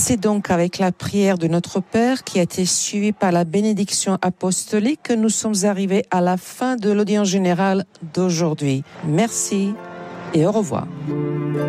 C'est donc avec la prière de notre Père qui a été suivie par la bénédiction apostolique que nous sommes arrivés à la fin de l'audience générale d'aujourd'hui. Merci et au revoir.